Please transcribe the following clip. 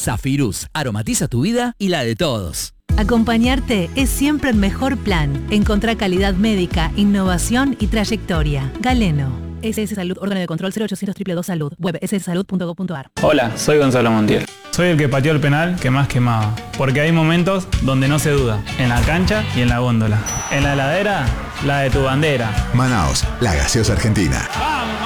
Zafirus, aromatiza tu vida y la de todos. Acompañarte es siempre el mejor plan. Encontrá calidad médica, innovación y trayectoria. Galeno. SS Salud, órgano de control 0800 222 Salud. Web sssalud.gov.ar. Hola, soy Gonzalo Montiel. Soy el que pateó el penal que más quemaba. Porque hay momentos donde no se duda. En la cancha y en la góndola. En la heladera, la de tu bandera. Manaos, la gaseosa argentina. ¡Vamos!